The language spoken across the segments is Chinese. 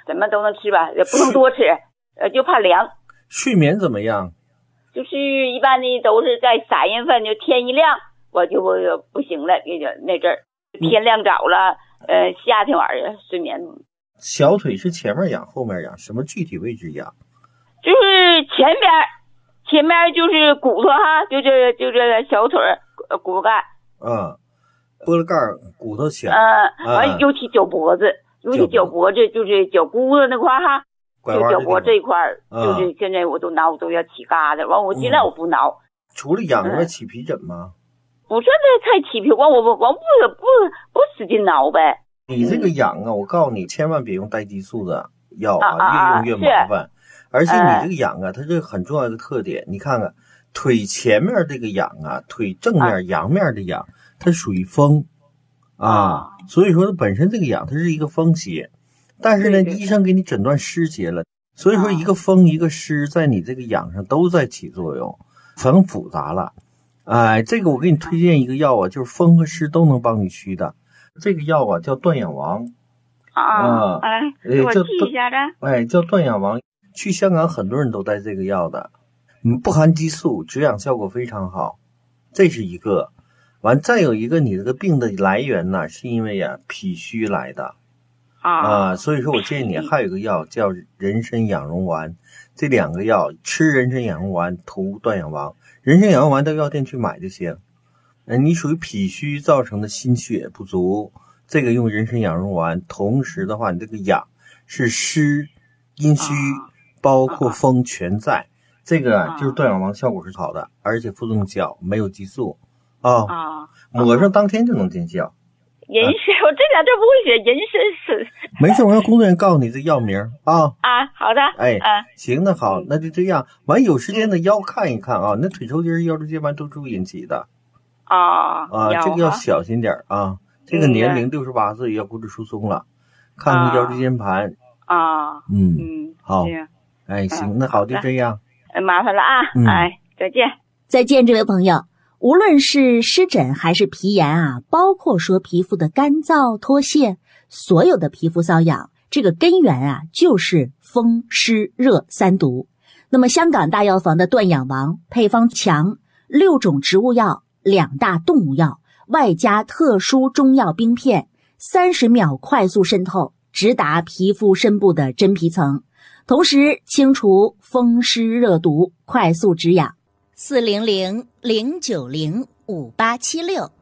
什么都能吃吧，也不能多吃，就怕凉。 睡眠怎么样？ 就是一般的都是在3月份，就天一亮我就不行了，那阵儿天亮早了，夏天晚上睡眠。 小腿是前面痒后面痒，什么具体位置痒？ 就是前边就是骨头哈，就是小腿骨头盖。 脖子盖骨头小。 完尤其脚脖子，就是脚骨子那块哈，就脚脖这一块，就是现在我都挠都要起疙瘩，完我尽量我不挠。 除了痒还起皮疹吗？ 不是这太起皮，我不使劲挠呗。 你这个痒啊，我告诉你，千万别用带激素的药啊，越用越麻烦。而且你这个痒啊，它这很重要的特点，你看看腿前面这个痒啊，腿正面阳面的痒，它属于风所以说它本身这个痒它是一个风邪，但是呢，医生给你诊断湿邪了，所以说一个风一个湿在你这个痒上都在起作用，很复杂了。这个我给你推荐一个药啊，就是风和湿都能帮你虚的，这个药啊叫断痒王我记一下子。 叫断痒王。去香港很多人都带这个药的，不含激素，止痒效果非常好，这是一个。完，再有一个，你这个病的来源呢，是因为脾虚来的所以说我建议你还有一个药叫人参养荣丸，这2个药吃人参养荣丸，涂断痒王。人参养荣丸到药店去买就行。你属于脾虚造成的心血不足，这个用人参养荣丸，同时的话，你这个痒是湿阴虚。包括风全在，这个就是断痒王效果是好的，而且副作用小，没有激素抹上当天就能见效。 人参，我这两天不会写人参是。 没事，我让工作人员告诉你这药名好的。 行，那好，那就这样。完有时间的腰看一看那腿抽筋、腰椎间盘突出引起的这个要小心点这个年龄68岁要骨质疏松了，看看腰椎间盘好。行，那好，就这样。 麻烦了再见。 再见，这位朋友。无论是湿疹还是皮炎包括说皮肤的干燥脱屑，所有的皮肤瘙痒，这个根源就是风湿热3毒。那么香港大药房的断痒王配方强，6种植物药，2大动物药，外加特殊中药冰片，30秒快速渗透，直达皮肤深部的真皮层，同时清除风湿热毒，快速止痒。400-090-5876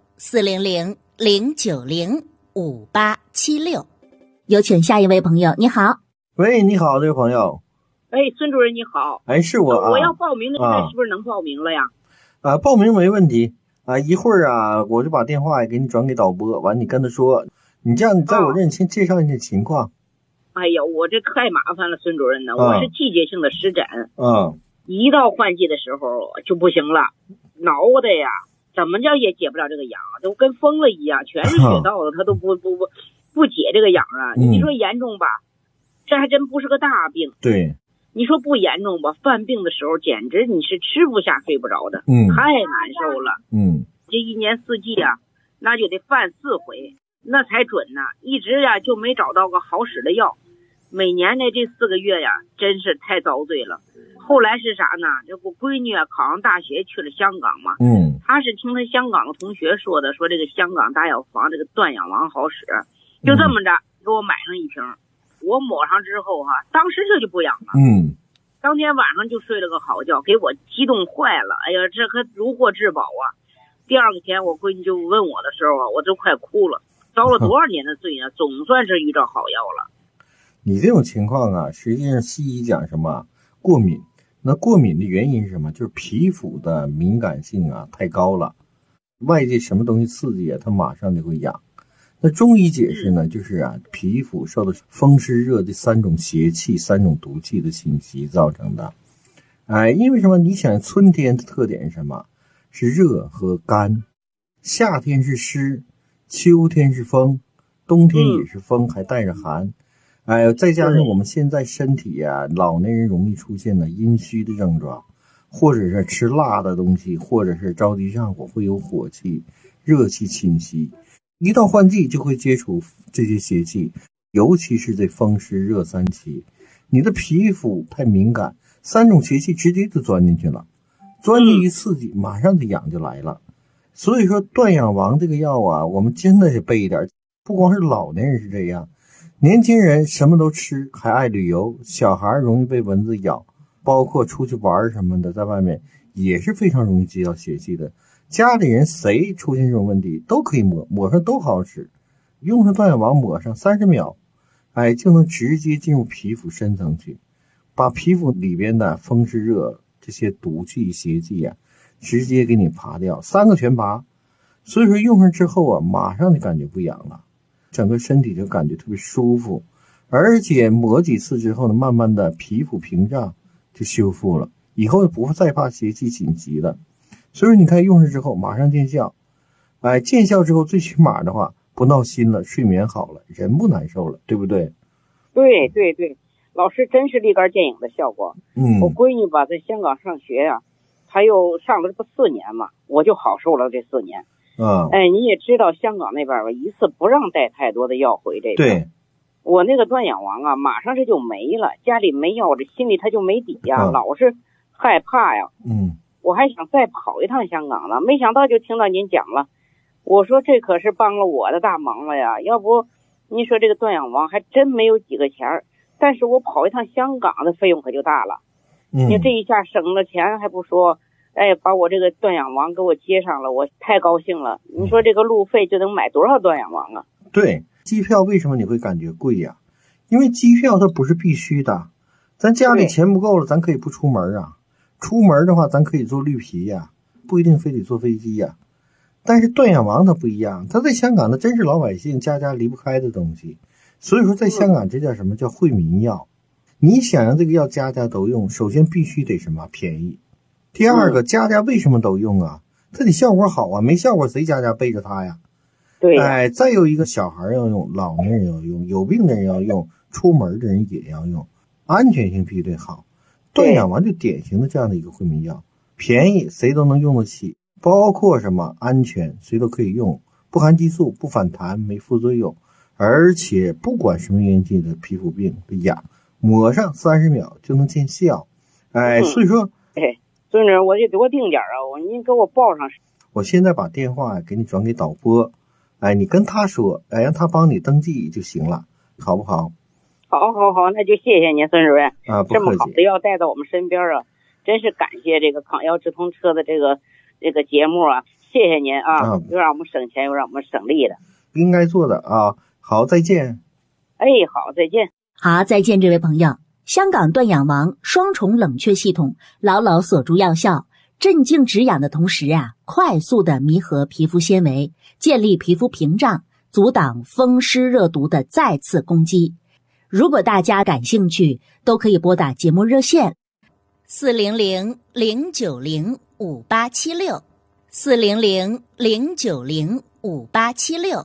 400-090-5876。有请下一位朋友。你好。 喂，你好，这位朋友。 孙主任你好。 是我我要报名的，现在是不是能报名了呀？ 报名没问题一会儿我就把电话也给你转给导播，完你跟他说，你这样，你在我这里先介绍一下情况。 哎呀，我这太麻烦了，孙主任呢，我是季节性的湿疹一到换季的时候就不行了，挠的呀，怎么叫也解不了这个痒，都跟疯了一样，全是血道的，他都不解这个痒你说严重吧，这还真不是个大病。 对， 你说不严重吧，犯病的时候简直你是吃不下睡不着的，太难受了。这一年4季那就得犯4回，那才准呢。一直就没找到个好使的药，每年的这4个月真是太遭罪了。后来是啥呢？这我闺女考上大学去了香港嘛，她是听她香港的同学说的，说这个香港大药房这个断痒王好使，就这么着给我买上1瓶。我抹上之后当时这就不痒了。当天晚上就睡了个好觉，给我激动坏了。哎呀，这可如获至宝第二个天我闺女就问我的时候我都快哭了，遭了多少年的罪呢，总算是遇着好药了。 你这种情况实际上西医讲什么过敏，那过敏的原因是什么？就是皮肤的敏感性太高了，外界什么东西刺激它马上就会痒。那中医解释呢，就是皮肤受到风湿热这3种邪气、3种毒气的侵袭造成的。因为什么？你想春天的特点是什么？是热和干，夏天是湿，秋天是风，冬天也是风，还带着寒。再加上我们现在身体老年人容易出现的阴虚的症状，或者是吃辣的东西，或者是着急上火，会有火气、热气侵袭。一到换季就会接触这些邪气， 尤其是这风湿热三期，你的皮肤太敏感，3种邪气直接就钻进去了，钻进一刺激，马上这痒就来了。所以说断痒王这个药啊，我们真的是备一点，不光是老年人是这样，年轻人什么都吃，还爱旅游，小孩容易被蚊子咬，包括出去玩什么的，在外面也是非常容易接到邪气的。家里人谁出现这种问题都可以抹上都好使，用上断痒王抹上30秒，就能直接进入皮肤深层去，把皮肤里边的风湿热这些毒气邪气直接给你拔掉，3个全拔。所以说用上之后马上就感觉不痒了，整个身体就感觉特别舒服，而且抹几次之后呢，慢慢的皮肤屏障就修复了，以后不会再怕邪气侵袭了。所以说你看用上之后马上见效，见效之后最起码的话不闹心了，睡眠好了，人不难受了，对不对？ 对对对，老师真是立竿见影的效果。我闺女吧在香港上学她又上了这不4年嘛，我就好受了这4年。你也知道香港那边吧，一次不让带太多的药回这边。 对， 我那个断痒王马上这就没了，家里没药，这心里他就没底老是害怕我还想再跑一趟香港呢，没想到就听到您讲了，我说这可是帮了我的大忙了呀，要不您说这个断痒王还真没有几个钱，但是我跑一趟香港的费用可就大了。你这一下省了钱还不说，把我这个断痒王给我接上了，我太高兴了。你说这个路费就能买多少断痒王啊？ 对，机票为什么你会感觉贵呀？因为机票它不是必须的，咱家里钱不够了，咱可以不出门出门的话咱可以坐绿皮不一定非得坐飞机但是断痒王它不一样，它在香港的真是老百姓家家离不开的东西，所以说在香港这叫什么叫惠民药。你想让这个药家家都用，首先必须得什么便宜，第二个家家为什么都用它得效果好没效果谁家家背着它呀？ 对再有一个小孩要用，老年人要用，有病的人要用，出门的人也要用，安全性必须得好。断痒王就典型的这样的一个惠民药，便宜谁都能用得起，包括什么安全谁都可以用，不含激素，不反弹，没副作用，而且不管什么原因的皮肤病的痒，抹上30秒就能见效。所以说孙主任我就多定点您给我报上。 我现在把电话给你转给导播，你跟他说，让他帮你登记就行了，好不好？ 好，那就谢谢您，孙主任不客气。 这么好的药带到我们身边真是感谢这个抗药直通车的这个节目谢谢您又让我们省钱又让我们省力的， 应该做的好，再见。 好，再见。 好，再见，这位朋友。香港断痒王双重冷却系统牢牢锁住药效，镇静止痒的同时快速的弥合皮肤纤维，建立皮肤屏障，阻挡风湿热毒的再次攻击。如果大家感兴趣，都可以拨打节目热线400-090-5876 400-090-5876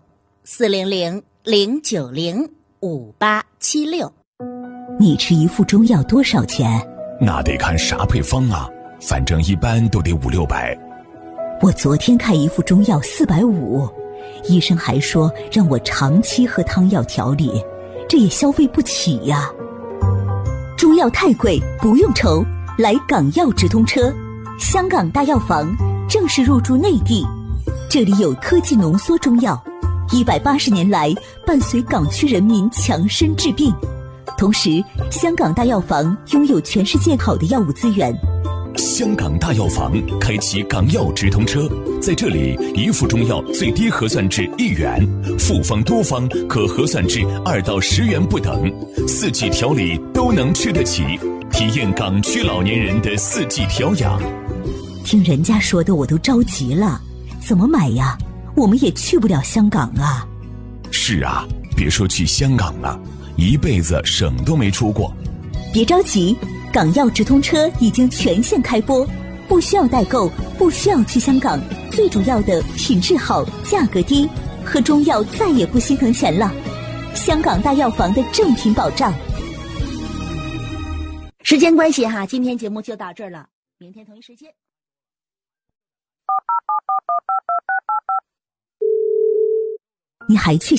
400-090-5876。 你吃一副中药多少钱？ 那得看啥配方反正一般都得500-600。 我昨天看一副中药450，医生还说让我长期喝汤药调理，这也消费不起呀。中药太贵不用愁，来港药直通车，香港大药房正式入驻内地，这里有科技浓缩中药，180年来伴随港区人民强身治病。同时，香港大药房拥有全世界好的药物资源。 香港大药房开启港药直通车，在这里一副中药最低核算至1元，复方多方可核算至2到10元不等，4季调理都能吃得起，体验港区老年人的4季调养。 听人家说的我都着急了，怎么买呀？我们也去不了香港是别说去香港了，一辈子省都没出过。 别着急，港药直通车已经全线开播，不需要代购，不需要去香港，最主要的品质好，价格低，喝中药再也不心疼钱了。香港大药房的正品保障。 时间关系今天节目就到这儿了，明天同一时间。 你还去